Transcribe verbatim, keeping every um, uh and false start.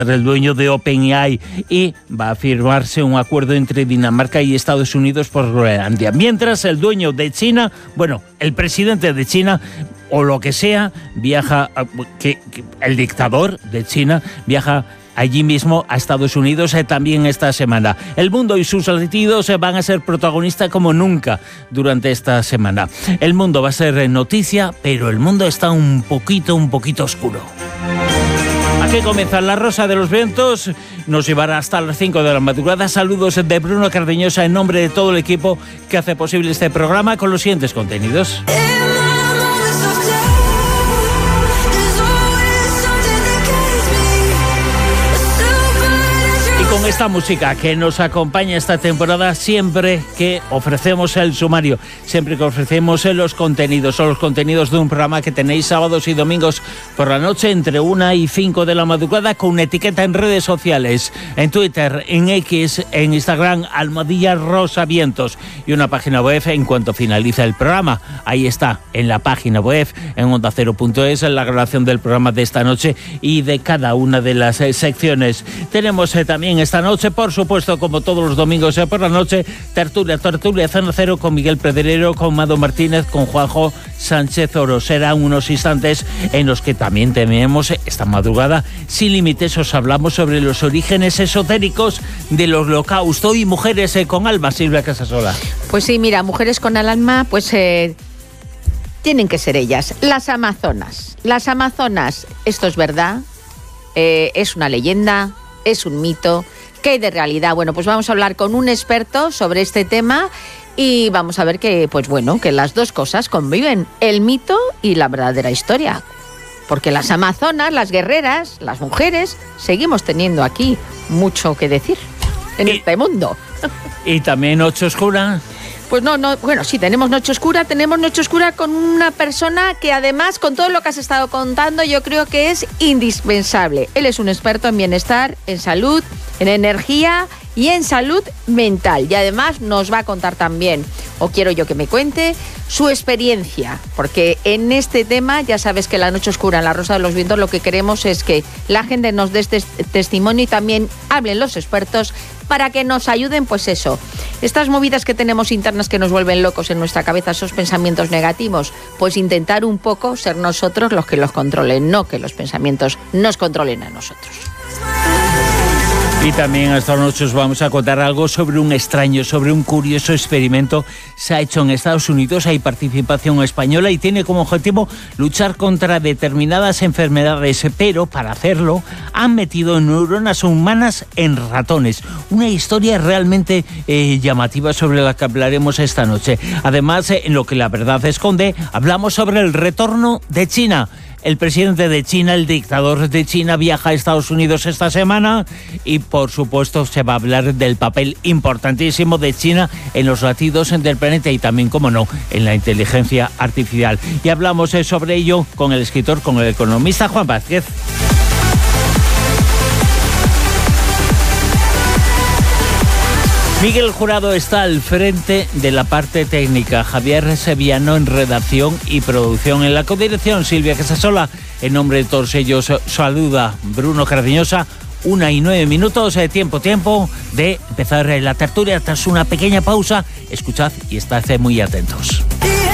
el dueño de OpenAI, y va a firmarse un acuerdo entre Dinamarca y Estados Unidos por Groenlandia. Mientras el dueño de China, bueno, el presidente de China, o lo que sea, viaja, que, que el dictador de China viaja allí mismo a Estados Unidos eh, también esta semana. El mundo y sus latidos eh, van a ser protagonistas como nunca durante esta semana. El mundo va a ser noticia, pero el mundo está un poquito, un poquito oscuro. Aquí comienza La Rosa de los Vientos, nos llevará hasta las cinco de la madrugada. Saludos de Bruno Cardeñosa en nombre de todo el equipo que hace posible este programa con los siguientes contenidos. Con esta música que nos acompaña esta temporada, siempre que ofrecemos el sumario, siempre que ofrecemos los contenidos, son los contenidos de un programa que tenéis sábados y domingos por la noche entre una y cinco de la madrugada, con una etiqueta en redes sociales, en Twitter, en X, en Instagram, Almohadilla Rosa Vientos, y una página web en cuanto finaliza el programa. Ahí está, en la página web, en onda cero punto es, la grabación del programa de esta noche y de cada una de las eh, secciones. Tenemos eh, también esta noche, por supuesto, como todos los domingos eh, por la noche, tertulia, tertulia Zona Cero con Miguel Pedrero, con Mado Martínez, con Juanjo Sánchez Oro. Serán unos instantes en los que también tenemos esta madrugada Sin Límites. Os hablamos sobre los orígenes esotéricos del holocausto y mujeres eh, con alma. Silvia Casasola. Pues sí, mira, mujeres con el alma, pues eh, tienen que ser ellas, las amazonas. Las amazonas, esto es verdad, eh, es una leyenda, es un mito. ¿Qué hay de realidad? Bueno, pues vamos a hablar con un experto sobre este tema y vamos a ver que, pues bueno, que las dos cosas conviven, el mito y la verdadera historia. Porque las amazonas, las guerreras, las mujeres, seguimos teniendo aquí mucho que decir en y, este mundo. Y también Noche Oscura. Pues no, no, bueno, sí, tenemos Noche Oscura, tenemos Noche Oscura con una persona que además, con todo lo que has estado contando, yo creo que es indispensable. Él es un experto en bienestar, en salud, en energía y en salud mental. Y además nos va a contar también, o quiero yo que me cuente, su experiencia. Porque en este tema, ya sabes que la Noche Oscura en La Rosa de los Vientos, lo que queremos es que la gente nos dé este testimonio y también hablen los expertos para que nos ayuden, pues eso, estas movidas que tenemos internas que nos vuelven locos en nuestra cabeza, esos pensamientos negativos, pues intentar un poco ser nosotros los que los controlen, no que los pensamientos nos controlen a nosotros. Y también esta noche os vamos a contar algo sobre un extraño, sobre un curioso experimento. Se ha hecho en Estados Unidos, hay participación española y tiene como objetivo luchar contra determinadas enfermedades, pero para hacerlo han metido neuronas humanas en ratones. Una historia realmente eh, llamativa sobre la que hablaremos esta noche. Además, eh, en lo que la verdad esconde, hablamos sobre el retorno de China. El presidente de China, el dictador de China, viaja a Estados Unidos esta semana y, por supuesto, se va a hablar del papel importantísimo de China en los latidos del planeta y también, como no, en la inteligencia artificial. Y hablamos sobre ello con el escritor, con el economista Juan Vázquez. Miguel Jurado está al frente de la parte técnica, Javier Sevillano en redacción y producción. En la codirección, Silvia Casasola. En nombre de todos ellos, saluda Bruno Cardeñosa. Una y nueve minutos, eh, tiempo, tiempo de empezar la tertulia. Tras una pequeña pausa, escuchad y estad muy atentos.